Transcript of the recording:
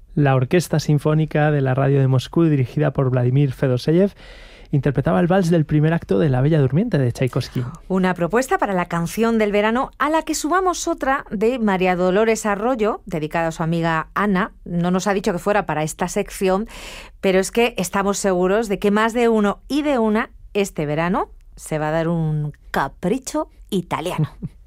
La Orquesta Sinfónica de la Radio de Moscú, dirigida por Vladimir Fedoseyev, interpretaba el vals del primer acto de La Bella Durmiente de Tchaikovsky. Una propuesta para la canción del verano, a la que sumamos otra de María Dolores Arroyo, dedicada a su amiga Ana. No nos ha dicho que fuera para esta sección, pero es que estamos seguros de que más de uno y de una este verano se va a dar un capricho italiano.